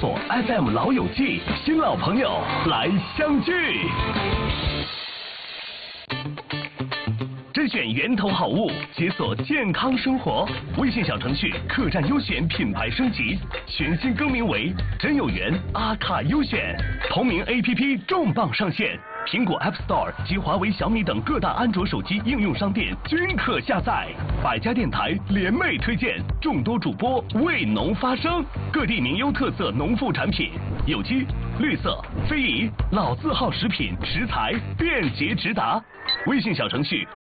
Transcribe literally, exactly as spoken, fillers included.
索 F M 老友记，新老朋友来相聚。甄选源头好物，解锁健康生活。微信小程序客栈优选品牌升级，全新更名为真有缘阿卡优选。同名 A P P 重磅上线，苹果 App Store 及华为、小米等各大安卓手机应用商店均可下载。百家电台联袂推荐，众多主播为农发声，各地名优特色农副产品，有机、绿色、非遗、老字号食品食材便捷直达。微信小程序